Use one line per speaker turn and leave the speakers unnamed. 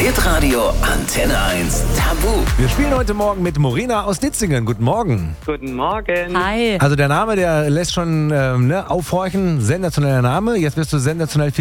Hitradio Antenne 1 Tabu.
Wir spielen heute Morgen mit Morena aus Ditzingen. Guten Morgen.
Guten Morgen.
Hi.
Also der Name, der lässt schon aufhorchen. Sensationeller Name. Jetzt wirst du sensationell viel